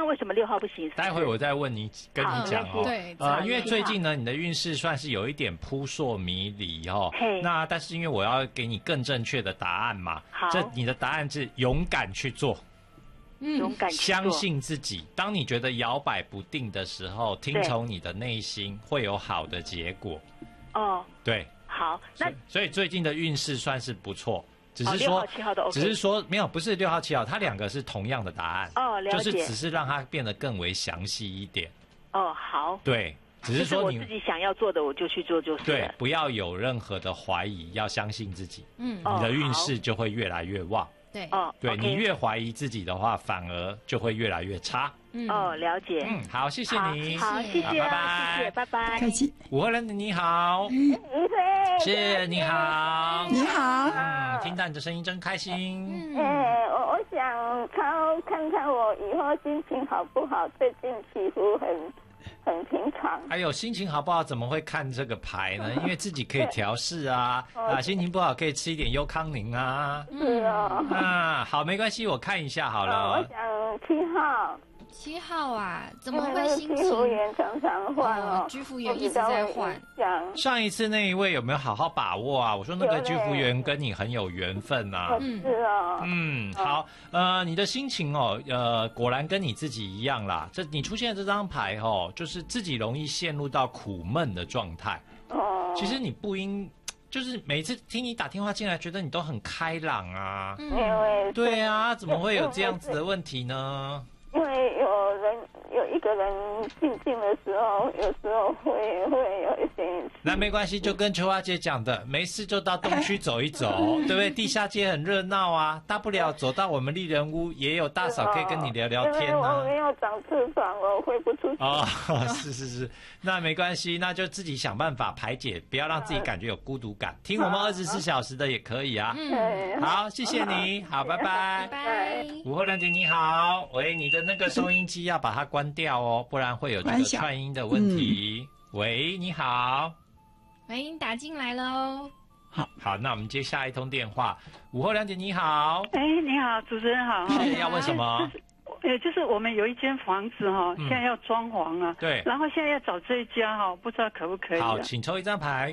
为什么6号不行？ 待会我再跟你讲哦。 对， 因为最近呢，你的运势算是有一点扑朔迷离哦。那但是因为我要给你更正确的答案嘛，你的答案是勇敢去做。 勇敢去做， 相信自己。当你觉得摇摆不定的时候，听从你的内心，会有好的结果。 哦， 对， 好，那所以最近的运势算是不错。只是 6 说号7号都 OK， 只是说没有，不是6号7号，它2个是同样的答案。 哦，了解， 就是只是让它变得更为详细一点。 哦，好， 对，只是说我自己想要做的我就去做就是了。 对，不要有任何的怀疑，要相信自己。你的运势就会越来越旺。 对， 对，你越怀疑自己的话，反而就会越来越差。 了解。 好，谢谢你。 好，谢谢，拜拜，谢谢，拜拜。 客气。 午后人你好，是你好， 你好。 听到你的声音真开心。 我想看看我以后心情好不好，最近起伏很平常。 哎呦，心情好不好怎么会看这个牌呢？因为自己可以调试啊。心情不好可以吃一点优康宁啊。 是哦。 好，没关系，我看一下好了。 我想7号。 7号啊，怎么会心情？ 居服员常常换哦， 居服员一直在换。 上一次那一位有没有好好把握啊？我说那个居服员跟你很有缘分啊。 是哦。 好，你的心情哦，果然跟你自己一样啦。你出现这张牌哦，就是自己容易陷入到苦闷的状态。 哦。 其实你不应。就是每次听你打电话进来，觉得你都很开朗啊。对啊，怎么会有这样子的问题呢？ 因为有一个人静的时候，有时候会有一些。 那没关系，就跟秋花姐讲的，没事就到东区走一走，对不对？地下街很热闹啊，大不了走到我们丽人屋，也有大嫂可以跟你聊聊天啊。 我没有长痔疮，我回不出去。 是，那没关系，那就自己想办法排解，不要让自己感觉有孤独感。听我们24小时的也可以啊。好，谢谢你，好，拜拜。 拜拜。 午后兰姐你好，喂，你的那个收音机要把它关掉哦，不然会有这个串音的问题。喂，你好。 喂，你打进来喽。 好，那我们接下一通电话。午后兰姐你好。 你好，主持人好。 是要问什么？ 就是我们有一间房子哈，现在要装潢啊。 对。 然后现在要找这一家哈，不知道可不可以。 好，请抽一张牌。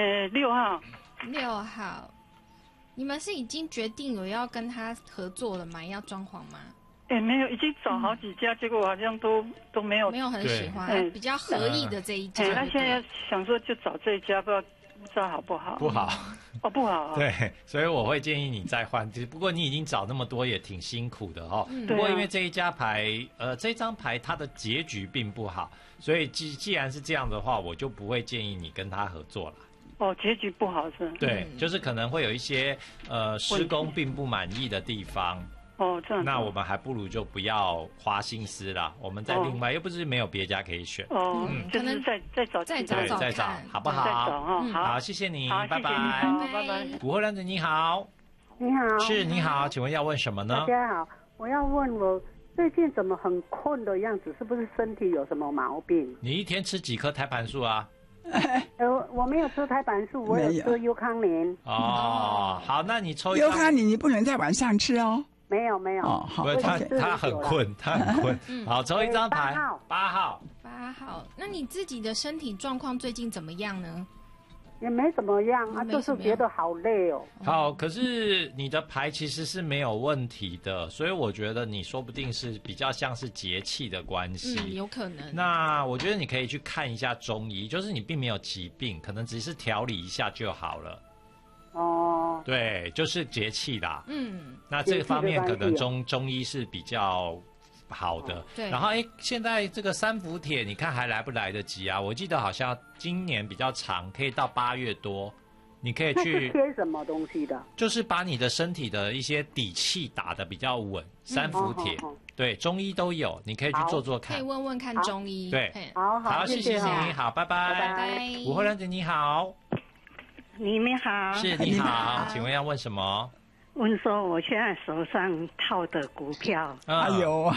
6号。 6号，你们是已经决定有要跟他合作了吗？要装潢吗？ 没有，已经找好几家，结果好像都没有很喜欢，比较合意的这一家。 那现在想说就找这一家，不知道好不好？ 不好。 不好。 对，所以我会建议你再换。不过你已经找那么多，也挺辛苦的哦。不过因为这一家牌，这张牌它的结局并不好，所以既然是这样的话，我就不会建议你跟他合作了。 结局不好是？ 对，就是可能会有一些施工并不满意的地方。 这样。 那我们还不如就不要花心思啦，我们再另外，又不是没有别家可以选。 可能再找， 再找， 好不好？ 再找好，谢谢你，拜拜。 拜拜。 午后兰子你好。 你好。 是你好，请问要问什么呢？ 大家好，我要问我最近怎么很困的样子，是不是身体有什么毛病？ 你一天吃几颗胎盘素啊？ 我没有吃胎盘素，我有吃优康宁。 好，那你抽一张。 优康宁你不能在晚上吃哦。 没有。 好， 他很困，好，抽一张牌。8号。 那你自己的身体状况最近怎么样呢？ 也没怎么样啊，就是觉得好累哦。 好，可是你的牌其实是没有问题的，所以我觉得你说不定是比较像是节气的关系， 有可能。 那我觉得你可以去看一下中医，就是你并没有疾病，可能只是调理一下就好了。对，就是节气啦。那这个方面可能中医是比较好的。 对。 然后现在这个三伏帖，你看还来不来得及啊？我记得好像今年比较长，可以到8月多，你可以去。 那是贴什么东西的？ 就是把你的身体的一些底气打得比较稳。三伏帖，对，中医都有，你可以去做做看。 可以问问看中医。 对。 好， 谢谢你，好，拜拜。午后兰姐你好。 你们好。 是你好，请问要问什么？ 问说我现在手上套的股票， 哎呦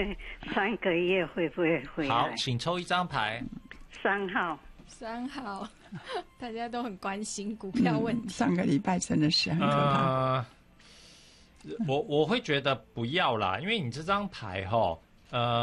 ，3个月会不会回来？ 好，请抽一张牌。 3号。 大家都很关心股票问题。 上个礼拜真的是很可怕。 我会觉得不要啦，因为你这张牌